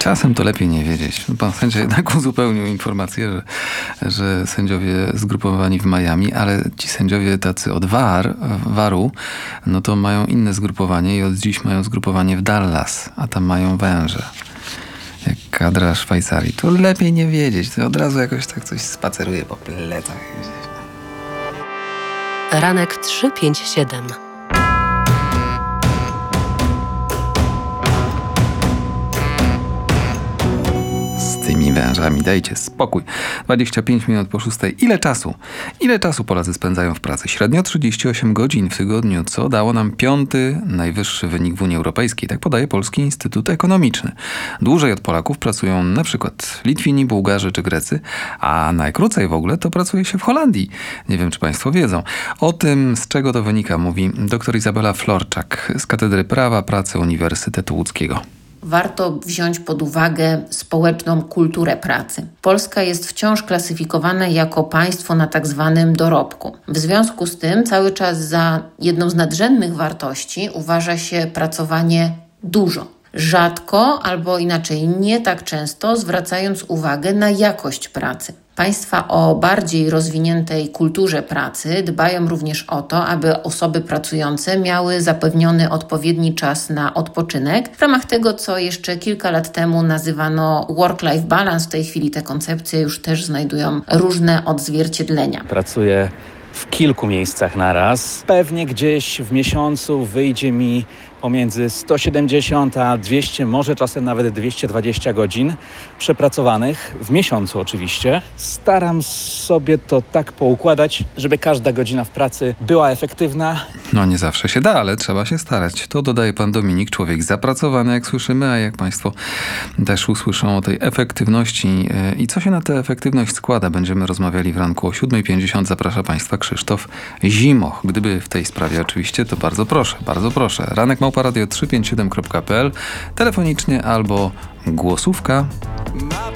Czasem to lepiej nie wiedzieć. Pan sędzia jednak uzupełnił informację, że sędziowie zgrupowani w Miami, ale ci sędziowie tacy od VAR-u, no to mają inne zgrupowanie i od dziś mają zgrupowanie w Dallas, a tam mają węże. Jak kadra Szwajcarii. To lepiej nie wiedzieć. To od razu jakoś tak coś spaceruje po plecach. Ranek 357. Z tymi wężami dajcie spokój. 25 minut po 6. Ile czasu Polacy spędzają w pracy? Średnio 38 godzin w tygodniu, co dało nam 5. najwyższy wynik w Unii Europejskiej. Tak podaje Polski Instytut Ekonomiczny. Dłużej od Polaków pracują na przykład Litwini, Bułgarzy czy Grecy, a najkrócej w ogóle to pracuje się w Holandii. Nie wiem, czy Państwo wiedzą. O tym, z czego to wynika, mówi dr Izabela Florczak z Katedry Prawa Pracy Uniwersytetu Łódzkiego. Warto wziąć pod uwagę społeczną kulturę pracy. Polska jest wciąż klasyfikowana jako państwo na tak zwanym dorobku. W związku z tym cały czas za jedną z nadrzędnych wartości uważa się pracowanie dużo. Rzadko albo inaczej nie tak często zwracając uwagę na jakość pracy. Państwa o bardziej rozwiniętej kulturze pracy dbają również o to, aby osoby pracujące miały zapewniony odpowiedni czas na odpoczynek. W ramach tego, co jeszcze kilka lat temu nazywano work-life balance, w tej chwili te koncepcje już też znajdują różne odzwierciedlenia. Pracuję w kilku miejscach naraz. Pewnie gdzieś w miesiącu wyjdzie mi pomiędzy 170 a 200, może czasem nawet 220 godzin przepracowanych w miesiącu oczywiście. Staram sobie to tak poukładać, żeby każda godzina w pracy była efektywna. No nie zawsze się da, ale trzeba się starać. To dodaje pan Dominik, człowiek zapracowany, jak słyszymy, a jak państwo też usłyszą o tej efektywności i co się na tę efektywność składa, będziemy rozmawiali w ranku o 7:50. Zaprasza państwa Krzysztof Zimoch. Gdyby w tej sprawie oczywiście, to bardzo proszę. Ranek@radio357.pl, telefonicznie albo głosówka.